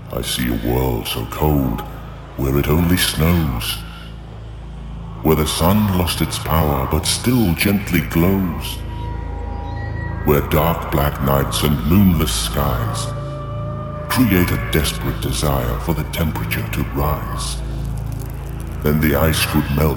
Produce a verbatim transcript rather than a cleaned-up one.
I see a world so cold, where it only snows, where the sun lost its power but still gently glows, where dark black nights and moonless skies create a desperate desire for the temperature to rise. Then the ice could melt